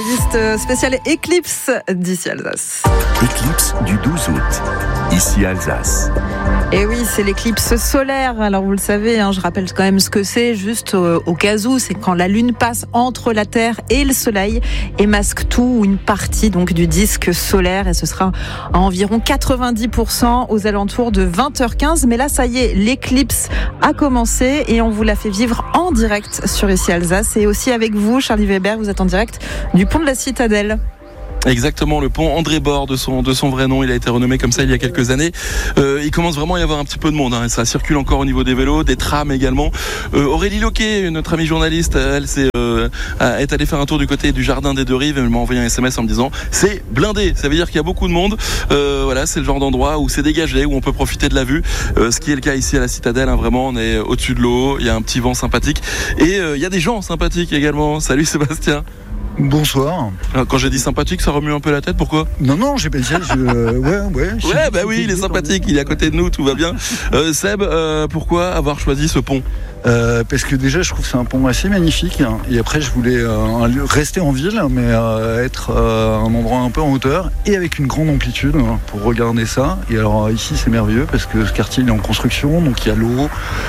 Spécial éclipse d'ici Alsace. Éclipse du 12 août, ici Alsace. Et oui, c'est l'éclipse solaire. Alors vous le savez, je rappelle quand même ce que c'est, juste au cas où, c'est quand la Lune passe entre la Terre et le Soleil et masque tout ou une partie donc du disque solaire. Et ce sera à environ 90% aux alentours de 20h15. Mais là, ça y est, l'éclipse a commencé et on vous l'a fait vivre en direct sur ici Alsace. Et aussi avec vous, Charlie Weber, vous êtes en direct du pont de la Citadelle. Exactement, le pont André Bord de son vrai nom, il a été renommé comme ça il y a quelques années. Il commence vraiment à y avoir un petit peu de monde, ça circule encore au niveau des vélos, des trams également. Aurélie Loquet, notre amie journaliste, elle est allée faire un tour du côté du jardin des Deux Rives et elle m'a envoyé un SMS en me disant c'est blindé, ça veut dire qu'il y a beaucoup de monde. Voilà, c'est le genre d'endroit où c'est dégagé, où on peut profiter de la vue, ce qui est le cas ici à la Citadelle, vraiment on est au-dessus de l'eau, il y a un petit vent sympathique et il y a des gens sympathiques également. Salut Sébastien. Bonsoir. Quand j'ai dit sympathique, ça remue un peu la tête, pourquoi ? Non, j'ai pas dit. Oui, il est sympathique, il est à côté de nous, tout va bien. Seb, pourquoi avoir choisi ce pont ? Parce que déjà je trouve que c'est un pont assez magnifique et après je voulais rester en ville mais être à un endroit un peu en hauteur et avec une grande amplitude pour regarder ça. Et alors ici c'est merveilleux parce que ce quartier il est en construction, donc il y a l'eau,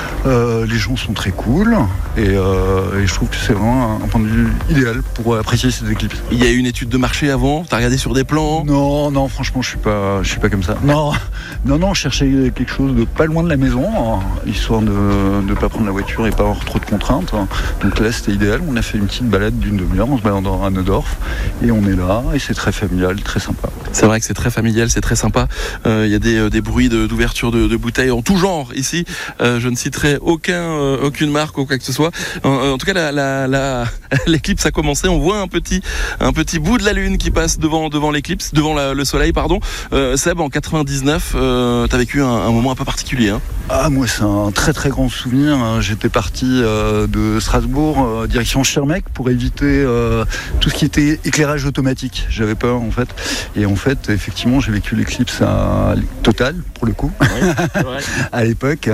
les gens sont très cool et je trouve que c'est vraiment un point de vue idéal pour apprécier cette éclipse. Il y a eu une étude de marché avant, t'as regardé sur des plans ? Non, franchement je suis pas comme ça. Non, je cherchais quelque chose de pas loin de la maison, histoire de ne pas prendre la voiture et pas avoir trop de contraintes. Donc là c'était idéal, on a fait une petite balade d'une demi-heure en se baladant à Neudorf et on est là et c'est très familial, très sympa. C'est vrai que c'est très familial, c'est très sympa. Il y a des bruits d'ouverture de bouteilles en tout genre ici. Je ne citerai aucune marque ou quoi que ce soit. En tout cas l'éclipse a commencé, on voit un petit bout de la lune qui passe devant l'éclipse, devant le soleil pardon. Seb, en 99, t'as vécu un moment un peu particulier. Moi c'est un très très grand souvenir. J'étais parti de Strasbourg direction Schirmeck pour éviter tout ce qui était éclairage automatique. J'avais peur en fait. Et en fait effectivement j'ai vécu l'éclipse totale pour le coup. Oui, c'est vrai. À l'époque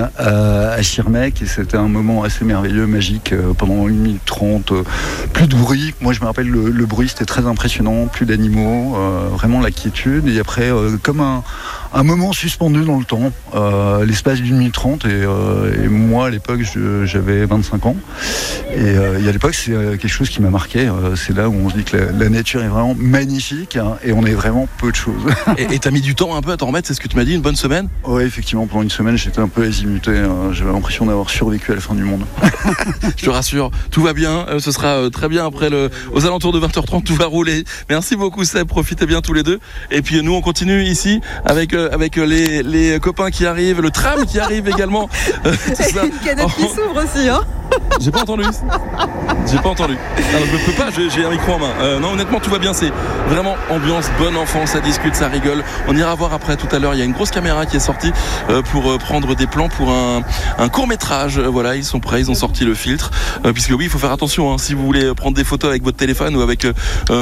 à Schirmeck et c'était un moment assez merveilleux, magique pendant 1 minute 30. Plus de bruit. Moi je me rappelle le bruit c'était très impressionnant. Plus d'animaux, vraiment la quiétude et après comme un moment suspendu dans le temps, l'espace d'1 minute 30 et moi à l'époque j'avais 25 ans et à l'époque c'est quelque chose qui m'a marqué, c'est là où on se dit que la nature est vraiment magnifique et on est vraiment peu de choses. Et t'as mis du temps un peu à t'en remettre, c'est ce que tu m'as dit, une bonne semaine ? Oui effectivement, pendant une semaine j'étais un peu azimuté, j'avais l'impression d'avoir survécu à la fin du monde. Je te rassure, tout va bien, ce sera très bien après aux alentours de 20h30 tout va rouler. Merci beaucoup Seb, profitez bien tous les deux et puis nous on continue ici avec les copains qui arrivent, le tram qui arrive également. Tout ça. Une canette qui s'ouvre aussi, J'ai pas entendu. Alors, je peux pas, j'ai un micro en main. Non, honnêtement, tout va bien. C'est vraiment ambiance, bon enfant, ça discute, ça rigole. On ira voir après tout à l'heure. Il y a une grosse caméra qui est sortie pour prendre des plans pour un court-métrage. Voilà, ils sont prêts, ils ont sorti le filtre. Puisque oui, il faut faire attention. Si vous voulez prendre des photos avec votre téléphone ou avec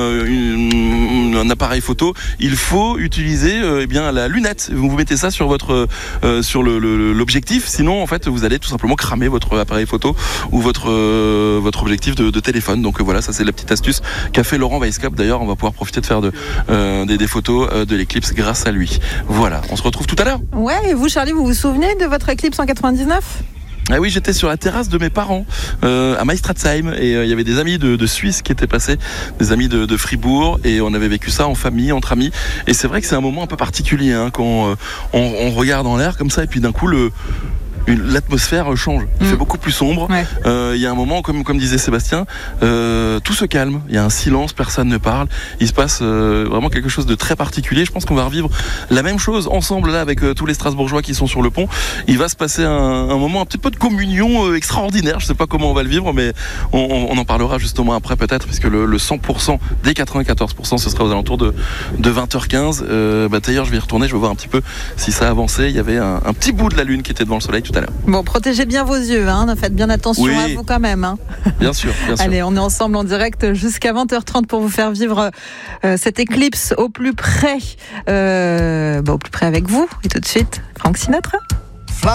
un appareil photo, il faut utiliser la lunette. Vous mettez ça sur sur l'objectif. Sinon, en fait, vous allez tout simplement cramer votre appareil photo ou votre objectif de téléphone. Donc voilà, ça c'est la petite astuce qu'a fait Laurent Weisskopf. D'ailleurs, on va pouvoir profiter de faire des photos de l'éclipse grâce à lui. Voilà, on se retrouve tout à l'heure. Ouais, et vous Charlie, vous vous souvenez de votre éclipse en 99 ? Ah oui, j'étais sur la terrasse de mes parents à Meistratzheim et il y avait des amis de Suisse qui étaient passés, des amis de Fribourg et on avait vécu ça en famille, entre amis. Et c'est vrai que c'est un moment un peu particulier quand on regarde en l'air comme ça et puis d'un coup l'atmosphère change, il fait beaucoup plus sombre. Ouais. Il y a un moment, comme disait Sébastien, tout se calme, il y a un silence, personne ne parle, il se passe vraiment quelque chose de très particulier. Je pense qu'on va revivre la même chose ensemble là avec tous les Strasbourgeois qui sont sur le pont. Il va se passer un moment un petit peu de communion extraordinaire, je sais pas comment on va le vivre mais on en parlera justement après peut-être puisque le 100% des 94% ce sera aux alentours de 20h15. D'ailleurs je vais y retourner, je vais voir un petit peu si ça a avancé. Il y avait un petit bout de la lune qui était devant le soleil tout à l'heure. Bon, protégez bien vos yeux, faites bien attention à vous quand même. Bien sûr. Allez, on est ensemble en direct jusqu'à 20h30 pour vous faire vivre cette éclipse au plus près avec vous. Et tout de suite, Frank Sinatra.